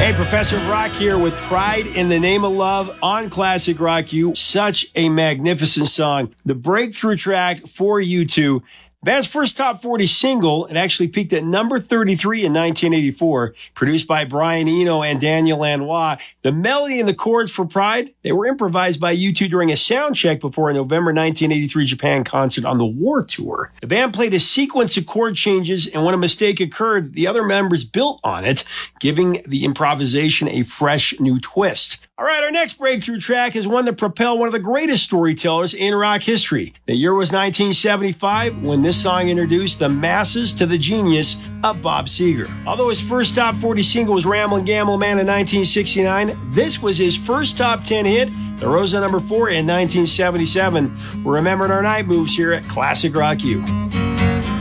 Hey, Professor Brock here with Pride in the Name of Love on Classic Rock U. Such a magnificent song. The breakthrough track for U2. Band's first top 40 single, it actually peaked at number 33 in 1984, produced by Brian Eno and Daniel Lanois. The melody and the chords for Pride, they were improvised by U2 during a sound check before a November 1983 Japan concert on the War Tour. The band played a sequence of chord changes, and when a mistake occurred, the other members built on it, giving the improvisation a fresh new twist. All right, our next breakthrough track is one that propelled one of the greatest storytellers in rock history. The year was 1975 when this song introduced the masses to the genius of Bob Seger. Although his first top 40 single was Ramblin' Gamble Man in 1969, this was his first top 10 hit that rose to number 4 in 1977. We're remembering our night moves here at Classic Rock U.